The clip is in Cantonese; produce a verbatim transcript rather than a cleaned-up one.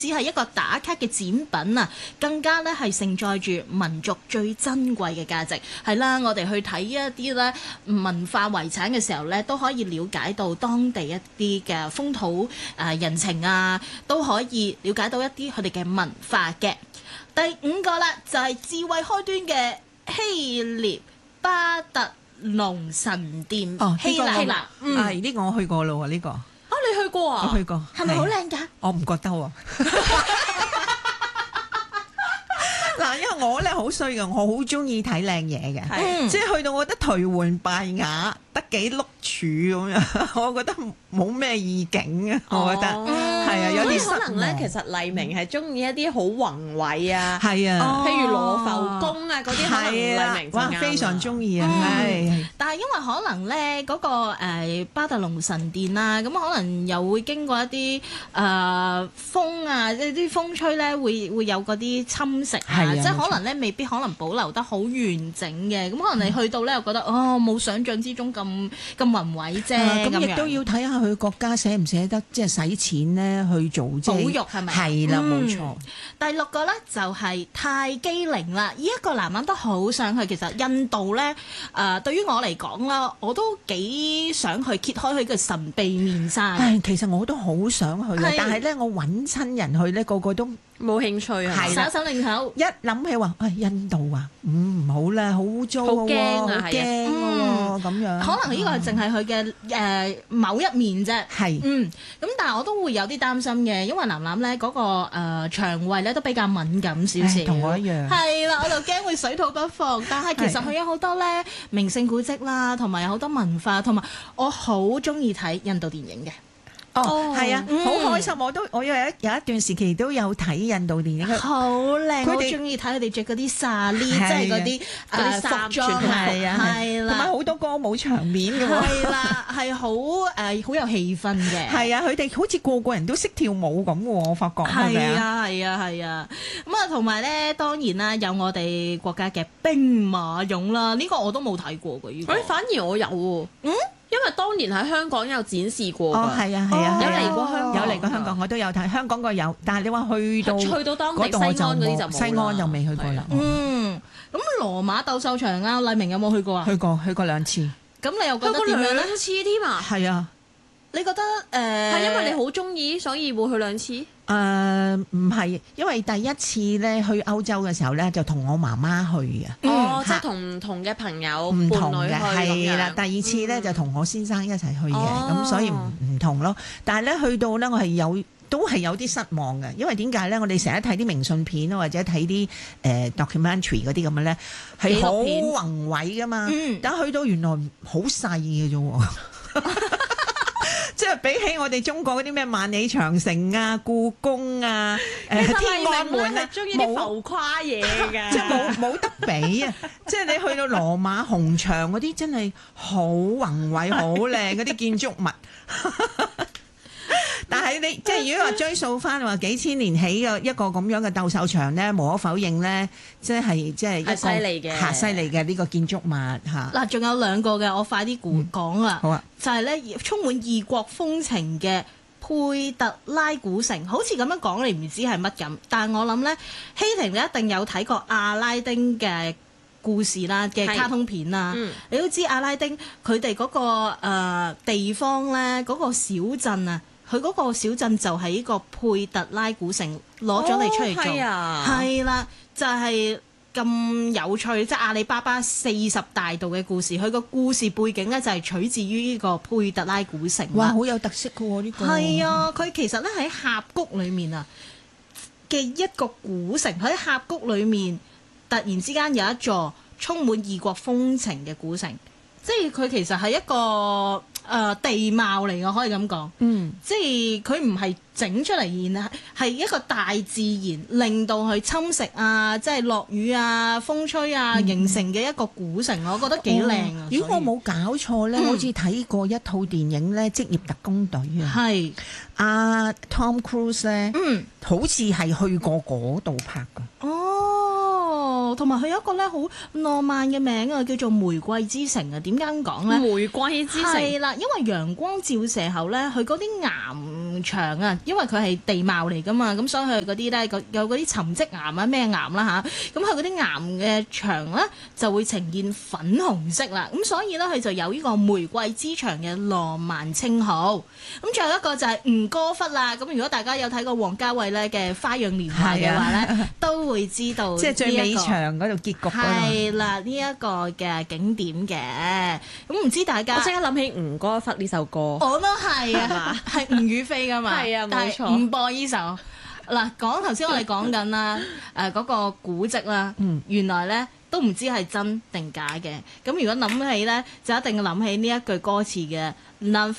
只係一個打卡嘅展品啊，更加咧係承載住民族最珍貴嘅價值。係啦，我哋去睇一啲咧文化遺產嘅時候咧，都可以了解到當地一啲嘅風土誒人情啊，都可以了解到一啲佢哋嘅文化嘅。第五個啦，就係、是、智慧開端嘅希臘巴特農神殿。 哦， 希臘希臘，嗯， 係呢個我去過咯喎，呢個。 哦，你去過啊？ 我去過， 係咪好靚㗎？ 我唔覺得喎。嗱，因為我咧好衰嘅，我好中意睇靚嘢嘅， 嗯即係去到我覺得頹垣敗瓦，得幾碌柱咁樣，我覺得冇咩意境啊，我覺得係啊，有啲失望。 可能咧，其實黎明係中意一啲好宏偉啊， 係啊， 譬如羅浮宮啊嗰啲，可能黎明就哇， 啱非常中意啊， 嗯係。 但係因為可能咧嗰、個、呃、巴特農神殿啦，咁可能又會經過一啲誒、呃、風啊，即係啲風吹咧，會會有嗰啲侵蝕啊， 係啊即係可能咧未必可能保留得好完整嘅，咁可能你去到咧又覺得哦冇想象之中咁咁宏偉啫， 咁咁亦都要睇下佢國家捨唔捨得，即係使錢咧去做即係保育係咪？ 係啦，冇嗯錯。 第六個咧就係、泰姬陵啦，呢、一個男人都好想去。其實印度咧誒、呃，對於我嚟講啦，我都幾想去揭開佢嘅神秘面紗。 唉，其實我都好想去啊係， 但係咧我揾親人去咧，個個都冇興趣啊， 係啦手手擰頭。 一諗起話，唉，印度啊，嗯，唔好啦，好污糟好嘅喎， 驚啊好驚喎，咁樣。 可能呢個係淨係佢嘅誒某一面啫。 係嗯，咁但係我都會有啲擔心嘅，因為楠楠咧嗰個誒、呃、腸胃咧都比較敏感少少， 唉同我一樣係啦，我就驚會水土不服。但係其實佢有好多咧名勝古蹟啦，同埋有好多文化，同埋我好中意睇印度電影嘅。 哦，係啊， 嗯好開心！我都我有一有一段時期都有睇印度電影，佢好靚，我好佢哋中意睇佢哋着嗰啲紗呢，即係啊係嗰啲嗰啲誒衫服裝傳統服係啊， 係同埋啦， 好多歌舞場面嘅喎。 係啦，係好誒好有氣氛嘅。 係啊，佢哋好似個個人都識跳舞咁嘅喎，我發覺係咪係啊？ 啊係啊係啊，咁啊同埋咧，當然啦，有我哋國家嘅兵馬俑啦，呢個我都冇睇過嘅呢個。 誒，反而我有喎，嗯，因為當年喺香港有展示過哦， 㗎， 係啊，係啊， 有係啊嚟過香港， 有嚟過香港，我都有睇香港個有，但係你話去到去到當地嗰度我西安嗰啲就冇啦西安就未去過啦。 嗯，咁羅馬鬥獸場啊，黎明有冇去過啊？ 去過去過兩次， 咁你又覺去過得點樣咧？ 兩次添啊！ 係啊， 你覺得誒係因為你好中意，所以會去兩次。 誒唔係，因為第一次咧去歐洲嘅時候咧，就同我媽媽去嘅。 哦，即嚇係同唔同嘅朋友唔伴同嘅侶去咁係啦， 樣第二次咧嗯就同我先生一齊去嘅，咁、 哦所以唔唔同咯。但係咧去到咧，我係有都係有啲失望嘅，因為點解咧？我哋成日睇啲明信片啊，或者睇啲誒 documentary 嗰啲咁嘅咧，係好紀錄片宏偉噶嘛。 嗯但係去到原來好細嘅啫喎。即係比起我哋中國嗰啲咩萬里長城啊、故宮啊、誒、天安門啊， 中意啲浮誇嘢㗎， 即係冇冇得比啊！即係你去到羅馬紅牆嗰啲，真係好宏偉、好靚嗰啲建築物。但係你即係如果話追溯翻話幾千年起嘅一個咁樣嘅鬥獸場咧，無可否認咧，即係即係一個係犀利嘅嚇犀利嘅呢個建築物嚇。 嗱，仲有兩個嘅，我快啲估講啦。 好啊， 就係咧充滿異國風情嘅佩特拉古城，好似咁樣講你唔知係乜咁，但係我諗咧，希婷你一定有睇過阿拉丁嘅故事啦嘅係卡通片啦， 嗯你都知阿拉丁佢哋嗰個、呃、地方咧，嗰、個小鎮啊，佢嗰個小鎮就喺呢個佩特拉古城攞咗嚟出嚟做， 哦係啊係啦、就係、咁有趣，即係阿里巴巴四十大盜嘅故事，佢個故事背景咧就係取自於呢個佩特拉古城哇， 啦。 好有特色嘅喎呢個。 係啊，佢其實咧喺峽谷裏面啊嘅一個古城，喺峽谷裏面突然之間有一座充滿異國風情嘅古城，即係佢其實係一個誒、呃、地貌嚟嘅，可以咁講。 嗯。 即係佢唔係整出嚟，而係係一個大自然令到佢侵蝕啊，即係落雨啊、風吹啊，形成嘅一個古城，我覺得幾靚啊！ 哦如果我冇搞錯咧， 嗯好似睇過一套電影咧，《職業特工隊》啊， 係阿 Tom Cruise 咧， 嗯好似係去過嗰度拍噶。 哦，同埋佢有一個咧好浪漫嘅名啊，叫做玫瑰之城啊。點解咁講咧？ 玫瑰之城係啦，因為陽光照射後咧，佢嗰啲岩牆牆啊，因為佢係地貌嚟噶嘛，咁所以佢嗰啲咧有嗰啲沉積岩啊咩岩啦嚇，咁佢嗰啲岩嘅牆咧就會呈現粉紅色啦，咁所以咧佢就有呢個玫瑰之牆嘅浪漫稱號。咁仲有一個就係吳哥窟啦，咁如果大家有睇過王家衛咧嘅《花樣年華》嘅話咧，都會知道即係最尾場嗰度結局嗰度。 係啦，呢一個嘅景點嘅，咁唔知大家我即刻諗起吳哥窟呢首歌。 我都係啊，係吳雨霏噶嘛， 係啊冇但係錯唔播呢首。嗱，講頭先我哋講緊啦，誒嗰個古蹟啦，原來咧都唔知係真定假嘅。咁如果諗起咧，就一定諗起呢一句歌詞嘅 Love